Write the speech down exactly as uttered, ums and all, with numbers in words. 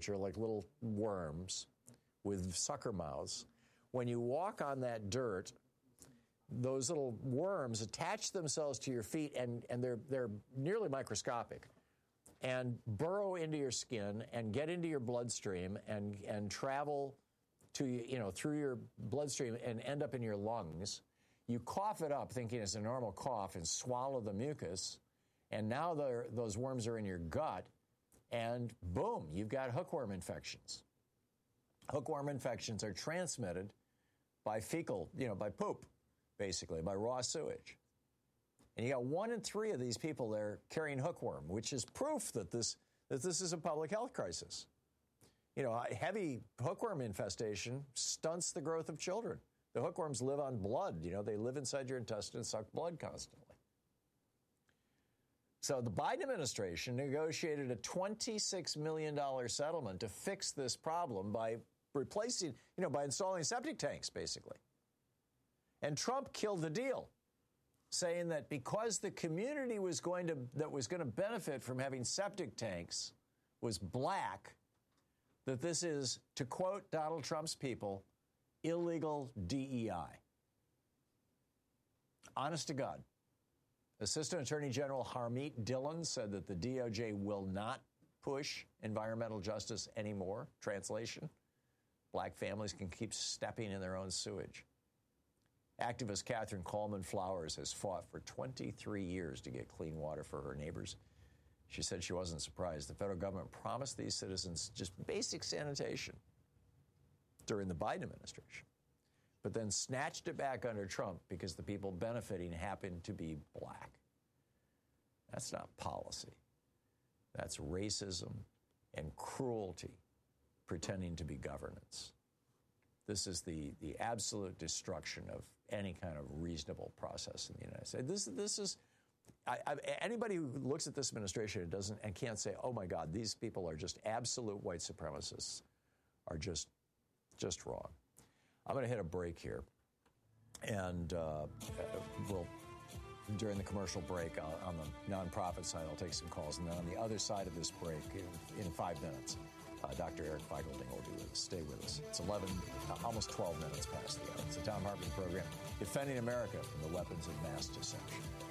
which are like little worms with sucker mouths. When you walk on that dirt, those little worms attach themselves to your feet, and, and they're they're nearly microscopic, and burrow into your skin and get into your bloodstream and and travel to you know through your bloodstream and end up in your lungs. You cough it up, thinking it's a normal cough, and swallow the mucus, and now those worms are in your gut, and boom, you've got hookworm infections. Hookworm infections are transmitted by fecal, you know, by poop. Basically, by raw sewage. And you got one in three of these people there carrying hookworm, which is proof that this that this is a public health crisis. You know, heavy hookworm infestation stunts the growth of children. The hookworms live on blood. You know, they live inside your intestine and suck blood constantly. So the Biden administration negotiated a twenty-six million dollars settlement to fix this problem by replacing, you know, by installing septic tanks, basically. And Trump killed the deal, saying that because the community was going to that was going to benefit from having septic tanks was black, that this is, to quote Donald Trump's people, illegal D E I. Honest to God. Assistant Attorney General Harmeet Dillon said that the D O J will not push environmental justice anymore. Translation, black families can keep stepping in their own sewage. Activist Catherine Coleman Flowers has fought for twenty-three years to get clean water for her neighbors. She said she wasn't surprised. The federal government promised these citizens just basic sanitation during the Biden administration, but then snatched it back under Trump because the people benefiting happened to be black. That's not policy. That's racism and cruelty pretending to be governance. This is the, the absolute destruction of any kind of reasonable process in the United States. This, this is I, I, anybody who looks at this administration and doesn't and can't say, "Oh my God, these people are just absolute white supremacists," are just just wrong. I'm going to hit a break here, and uh, we'll during the commercial break on, on the nonprofit side, I'll take some calls, and then on the other side of this break, in, in five minutes. Uh, Doctor Eric Feigl-Ding will be with us. Stay with us. It's eleven, uh, almost twelve minutes past the hour. It's the Thom Hartmann program, defending America from the weapons of mass deception.